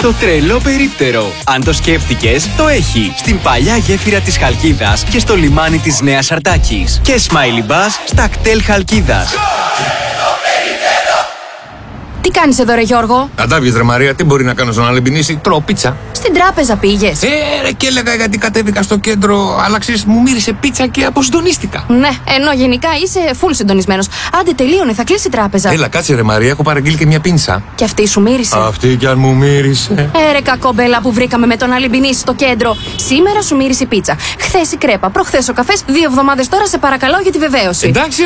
στο τρελό περίπτερο. Αν το σκέφτηκες, το έχει. Στην παλιά γέφυρα της Χαλκίδας και στο λιμάνι της Νέας Αρτάκης. Και Smiley Bus στα κτέλ Χαλκίδας. Τι κάνεις εδώ, ρε Γιώργο? Αντάβιες, ρε Μαρία, τι μπορεί να κάνω στον Αλεμπινίση? Τρώω πίτσα. Στην τράπεζα πήγες? Ρε, και έλεγα γιατί κατέβηκα στο κέντρο, αλλά ξέρεις, μου μύρισε πίτσα και αποσυντονίστηκα. Ναι, ενώ γενικά είσαι full συντονισμένος. Άντε, τελείωνε, θα κλείσει η τράπεζα. Έλα, κάτσε, ρε Μαρία, έχω παραγγείλει και μια πίνσα. Και αυτή σου μύρισε? Αυτή κι αν μου μύρισε. Ρε κακόμπελα που βρήκαμε με τον Αλεμπινίση στο κέντρο. Σήμερα σου μύρισε η πίτσα. Χθες η κρέπα, προχθές ο καφές, 2 εβδομάδες τώρα σε παρακαλώ για τη βεβαίωση. Εντάξει,